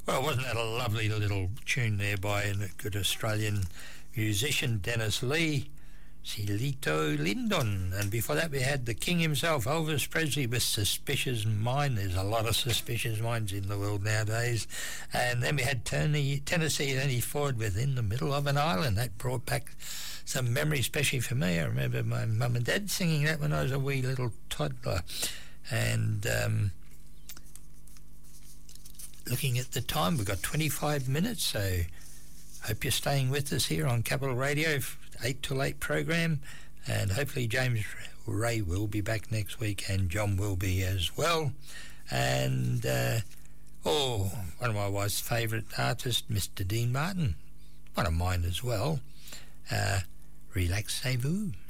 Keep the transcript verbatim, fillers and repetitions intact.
Well, wasn't that a lovely little tune there by a good Australian musician, Dennis Lee, Cielito Lindon? And before that we had the king himself, Elvis Presley, with Suspicious Mind. There's a lot of suspicious minds in the world nowadays. And then we had Tony, Tennessee Ernie Ford with In the Middle of an Island. That brought back some memories, especially for me. I remember my mum and dad singing that when I was a wee little toddler. And um, looking at the time, we've got twenty-five minutes, so hope you're staying with us here on Capital Radio, eight till eight program, and hopefully James Ray will be back next week, and John will be as well. And uh, oh, one of my wife's favourite artists, Mister Dean Martin, one of mine as well. Uh, Relaxez-vous.